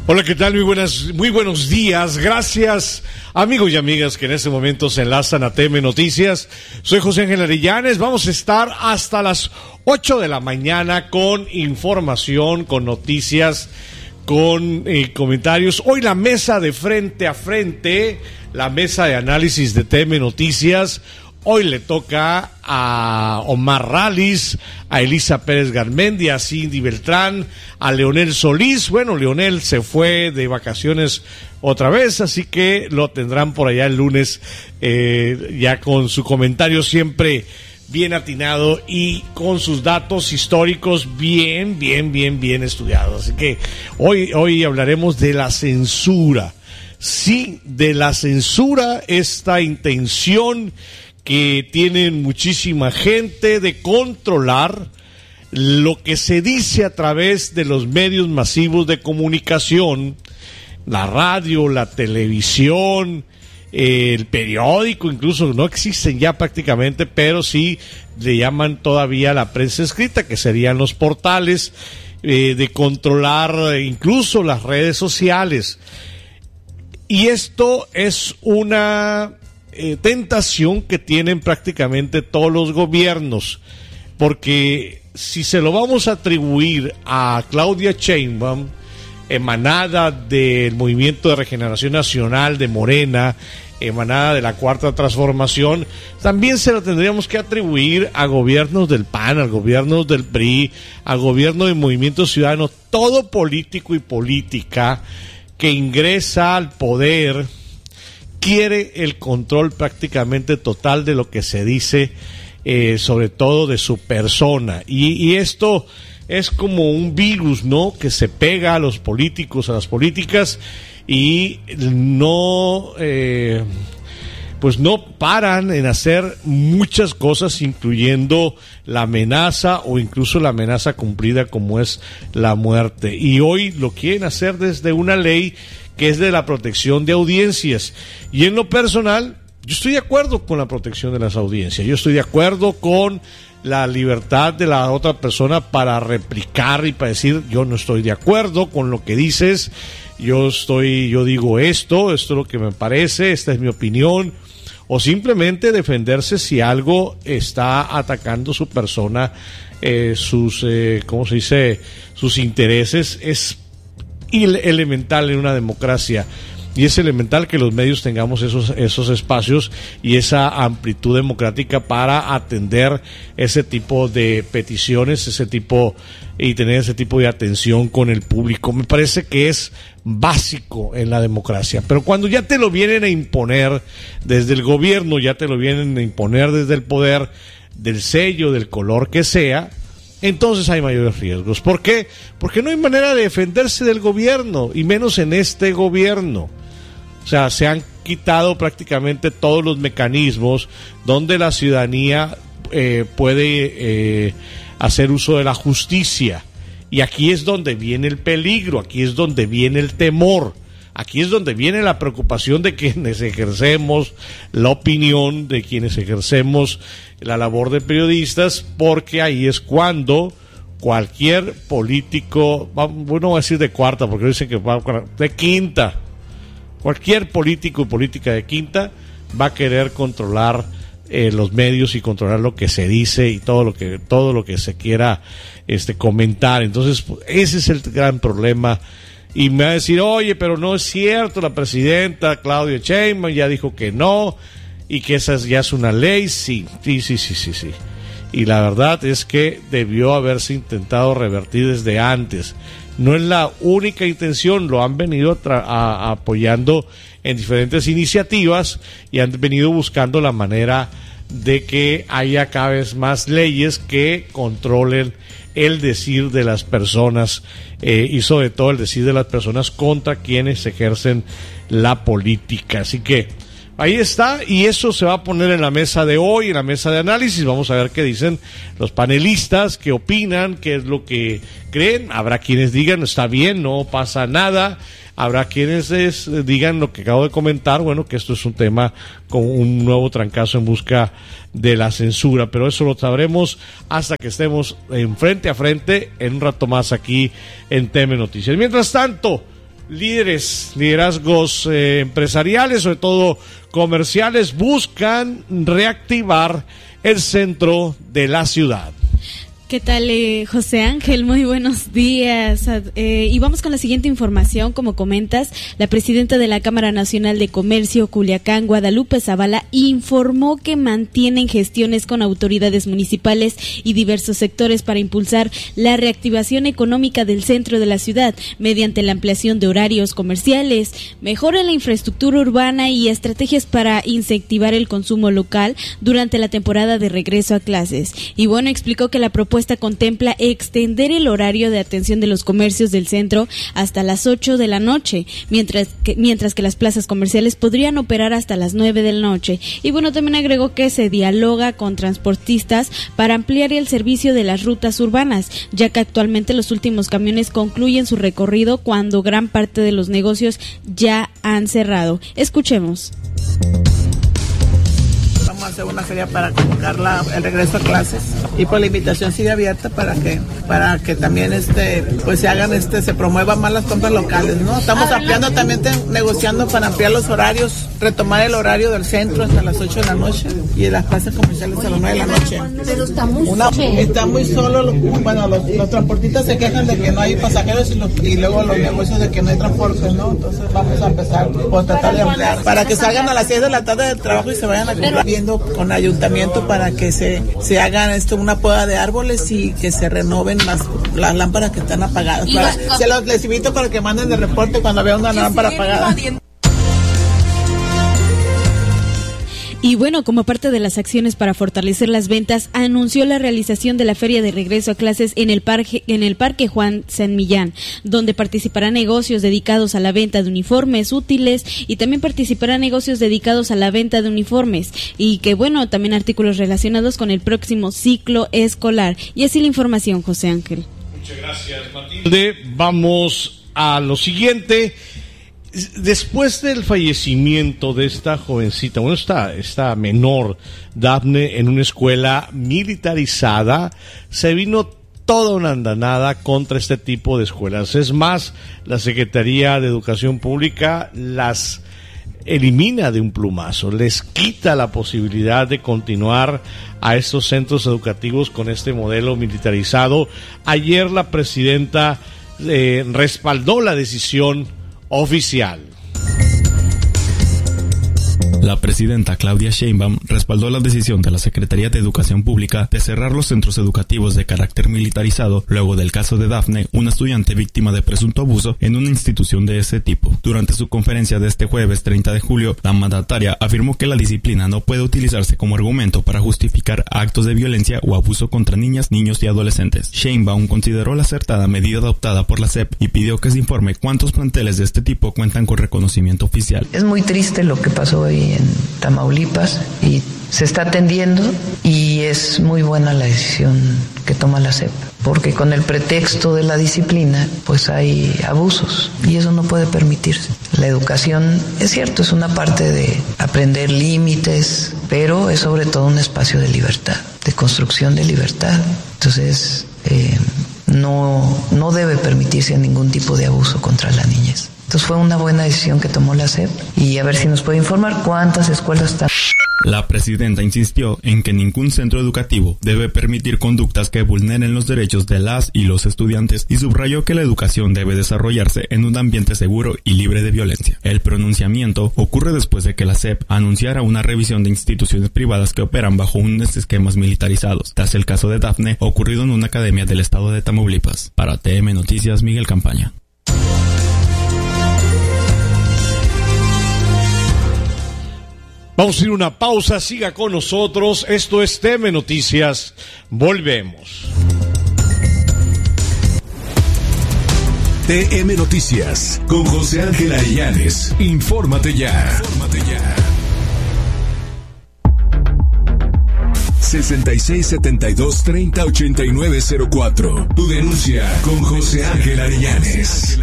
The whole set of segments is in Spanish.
Hola, ¿qué tal? Muy buenos días. Gracias, amigos y amigas que en este momento se enlazan a TM Noticias. Soy José Ángel Arellanes. Vamos a estar hasta las 8 de la mañana con información, con noticias, con comentarios. Hoy la mesa de frente a frente, la mesa de análisis de TM Noticias. Hoy le toca a Omar Rallis, a Elisa Pérez Garmendi, a Cindy Beltrán, a Leonel Solís. Bueno, Leonel se fue de vacaciones otra vez, así que lo tendrán por allá el lunes, ya con su comentario siempre bien atinado y con sus datos históricos bien estudiados. Así que hoy hablaremos de la censura. Sí, de la censura, esta intención que tienen muchísima gente de controlar lo que se dice a través de los medios masivos de comunicación, la radio, la televisión, el periódico, incluso no existen ya prácticamente, pero sí le llaman todavía la prensa escrita, que serían los portales, de controlar incluso las redes sociales. Y esto es una tentación que tienen prácticamente todos los gobiernos, porque si se lo vamos a atribuir a Claudia Sheinbaum, emanada del Movimiento de Regeneración Nacional de Morena, emanada de la Cuarta Transformación, también se lo tendríamos que atribuir a gobiernos del PAN, a gobiernos del PRI, a gobierno del Movimiento Ciudadano, todo político y política que ingresa al poder quiere el control prácticamente total de lo que se dice, sobre todo de su persona. Y esto es como un virus, ¿no?, que se pega a los políticos, a las políticas, y no paran en hacer muchas cosas, incluyendo la amenaza o incluso la amenaza cumplida, como es la muerte. Y hoy lo quieren hacer desde una ley que es de la protección de audiencias. Y en lo personal, yo estoy de acuerdo con la protección de las audiencias. Yo estoy de acuerdo con la libertad de la otra persona para replicar y para decir, yo no estoy de acuerdo con lo que dices, yo digo esto es lo que me parece, esta es mi opinión, o simplemente defenderse si algo está atacando su persona, sus intereses. Es elemental en una democracia, y es elemental que los medios tengamos esos espacios y esa amplitud democrática para atender ese tipo de peticiones, y tener ese tipo de atención con el público. Me parece que es básico en la democracia. Pero cuando ya te lo vienen a imponer desde el gobierno, ya te lo vienen a imponer desde el poder, del sello, del color que sea, entonces hay mayores riesgos. ¿Por qué? Porque no hay manera de defenderse del gobierno, y menos en este gobierno. O sea, se han quitado prácticamente todos los mecanismos donde la ciudadanía puede hacer uso de la justicia. Y aquí es donde viene el peligro, aquí es donde viene el temor, aquí es donde viene la preocupación de quienes ejercemos la opinión, de quienes ejercemos la labor de periodistas, porque ahí es cuando cualquier político, bueno, voy a decir de cuarta, porque dicen que va de quinta, cualquier político y política de quinta va a querer controlar los medios y controlar lo que se dice y todo lo que se quiera comentar. Entonces, ese es el gran problema. Y me va a decir, oye, pero no es cierto, la presidenta Claudia Sheinbaum ya dijo que no, y que esa ya es una ley. Sí. Y la verdad es que debió haberse intentado revertir desde antes. No es la única intención, lo han venido apoyando en diferentes iniciativas y han venido buscando la manera de que haya cada vez más leyes que controlen el decir de las personas, y sobre todo el decir de las personas contra quienes ejercen la política. Así que ahí está, y eso se va a poner en la mesa de hoy, en la mesa de análisis. Vamos a ver qué dicen los panelistas, qué opinan, qué es lo que creen. Habrá quienes digan, está bien, no pasa nada. Habrá quienes digan lo que acabo de comentar, bueno, que esto es un tema con un nuevo trancazo en busca de la censura, pero eso lo sabremos hasta que estemos en frente a frente en un rato más aquí en TM Noticias. Mientras tanto, liderazgos empresariales, sobre todo comerciales, buscan reactivar el centro de la ciudad. ¿Qué tal, José Ángel? Muy buenos días. Y vamos con la siguiente información. Como comentas, la presidenta de la Cámara Nacional de Comercio, Culiacán, Guadalupe Zavala, informó que mantienen gestiones con autoridades municipales y diversos sectores para impulsar la reactivación económica del centro de la ciudad mediante la ampliación de horarios comerciales, mejora la infraestructura urbana y estrategias para incentivar el consumo local durante la temporada de regreso a clases. Y bueno, explicó que la propuesta contempla extender el horario de atención de los comercios del centro hasta las 8 de la noche, mientras que las plazas comerciales podrían operar hasta las 9 de la noche. Y bueno, también agregó que se dialoga con transportistas para ampliar el servicio de las rutas urbanas, ya que actualmente los últimos camiones concluyen su recorrido cuando gran parte de los negocios ya han cerrado. Escuchemos. Vamos a hacer una feria para convocar el regreso a clases, y pues la invitación sigue abierta para que también pues se promuevan más las compras locales, ¿no? Estamos ampliando también, negociando para ampliar los horarios, retomar el horario del centro hasta las 8 de la noche y de las plazas comerciales a las 9 de la noche. Pero está muy solo, los transportistas se quejan de que no hay pasajeros y luego los negocios de que no hay transporte, ¿no? Entonces vamos a empezar por tratar de ampliar para que salgan a las 6 de la tarde del trabajo y se vayan a comprar, viendo con ayuntamiento para que se hagan una poda de árboles y que se renoven las lámparas que están apagadas. Les invito para que manden el reporte cuando vea una lámpara apagada. Y bueno, como parte de las acciones para fortalecer las ventas, anunció la realización de la feria de regreso a clases en el Parque Juan San Millán, donde participarán negocios dedicados a la venta de uniformes útiles y también participarán negocios dedicados a la venta de uniformes y que bueno, también artículos relacionados con el próximo ciclo escolar. Y así la información, José Ángel. Muchas gracias, Matilde. Vamos a lo siguiente. Después del fallecimiento de esta jovencita, esta menor, Dafne, en una escuela militarizada, se vino toda una andanada contra este tipo de escuelas. Es más, la Secretaría de Educación Pública las elimina de un plumazo, les quita la posibilidad de continuar a estos centros educativos con este modelo militarizado. Ayer la presidenta respaldó la decisión oficial. La presidenta Claudia Sheinbaum respaldó la decisión de la Secretaría de Educación Pública de cerrar los centros educativos de carácter militarizado luego del caso de Dafne, una estudiante víctima de presunto abuso en una institución de ese tipo. Durante su conferencia de este jueves 30 de julio, la mandataria afirmó que la disciplina no puede utilizarse como argumento para justificar actos de violencia o abuso contra niñas, niños y adolescentes. Sheinbaum consideró la acertada medida adoptada por la SEP y pidió que se informe cuántos planteles de este tipo cuentan con reconocimiento oficial. Es muy triste lo que pasó ahí en Tamaulipas y se está atendiendo, y es muy buena la decisión que toma la SEP, porque con el pretexto de la disciplina pues hay abusos y eso no puede permitirse. La educación, es cierto, es una parte de aprender límites, pero es sobre todo un espacio de libertad, de construcción de libertad. Entonces no debe permitirse ningún tipo de abuso contra la niñez. Entonces fue una buena decisión que tomó la SEP, y a ver si nos puede informar cuántas escuelas están. La presidenta insistió en que ningún centro educativo debe permitir conductas que vulneren los derechos de las y los estudiantes, y subrayó que la educación debe desarrollarse en un ambiente seguro y libre de violencia. El pronunciamiento ocurre después de que la SEP anunciara una revisión de instituciones privadas que operan bajo unos esquemas militarizados, tras el caso de Dafne ocurrido en una academia del estado de Tamaulipas. Para TM Noticias, Miguel Campaña. Vamos a ir a una pausa, siga con nosotros. Esto es TM Noticias. Volvemos. TM Noticias con José Ángel Arillanes. Infórmate ya. 6672-308904. Tu denuncia con José Ángel Arillanes.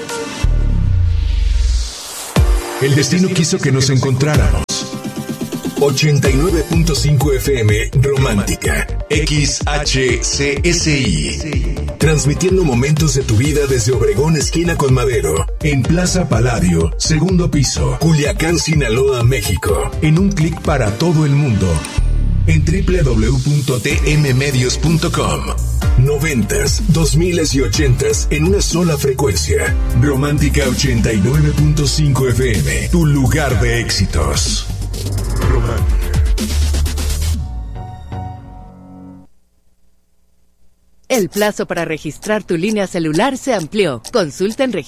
El destino quiso que nos encontráramos. 89.5 FM Romántica. XHCSI. Transmitiendo momentos de tu vida desde Obregón, esquina con Madero. En Plaza Palladio, segundo piso, Culiacán, Sinaloa, México. En un clic para todo el mundo. En www.tmmedios.com. 90s, 2000s y 80s en una sola frecuencia. Romántica 89.5 FM, tu lugar de éxitos. Romántica. El plazo para registrar tu línea celular se amplió. Consulta en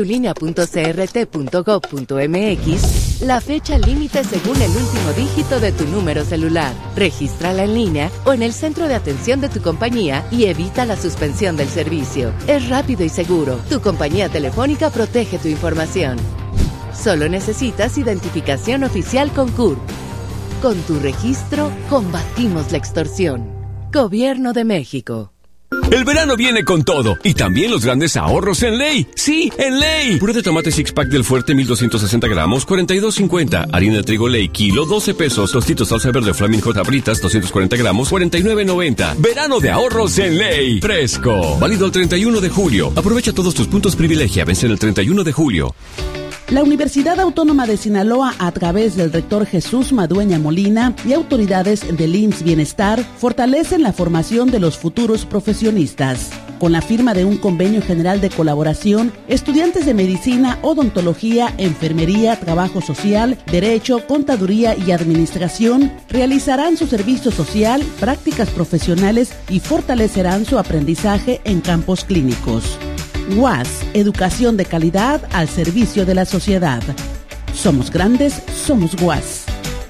registratulinea.crt.gov.mx la fecha límite según el último dígito de tu número celular. Regístrala en línea o en el centro de atención de tu compañía y evita la suspensión del servicio. Es rápido y seguro. Tu compañía telefónica protege tu información. Solo necesitas identificación oficial con CURP. Con tu registro, combatimos la extorsión. Gobierno de México. El verano viene con todo y también los grandes ahorros en Ley. ¡Sí, en Ley! Puré de tomate six pack del Fuerte 1260 gramos, 42.50. Harina de trigo Ley, kilo, 12 pesos. Tostitos salsa verde Flaming Hot Abritas, 240 gramos, 49.90. Verano de ahorros en Ley. Fresco. Válido el 31 de julio. Aprovecha todos tus puntos privilegia. Vence el 31 de julio. La Universidad Autónoma de Sinaloa, a través del rector Jesús Madueña Molina y autoridades del IMSS Bienestar, fortalecen la formación de los futuros profesionistas. Con la firma de un convenio general de colaboración, estudiantes de medicina, odontología, enfermería, trabajo social, derecho, contaduría y administración realizarán su servicio social, prácticas profesionales y fortalecerán su aprendizaje en campos clínicos. UAS, educación de calidad al servicio de la sociedad. Somos grandes, somos UAS.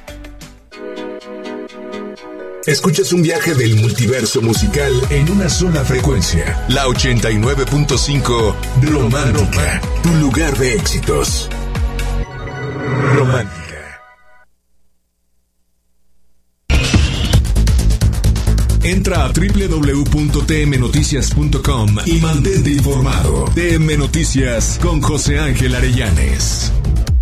Escuchas un viaje del multiverso musical en una sola frecuencia. La 89.5 Romántica, tu lugar de éxitos. Romántica. Entra a www.tmnoticias.com y mantente informado. TM Noticias con José Ángel Arellanes.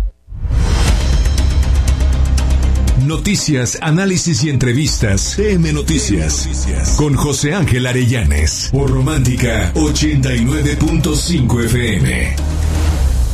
Noticias, análisis y entrevistas. TM Noticias con José Ángel Arellanes por Romántica 89.5 FM.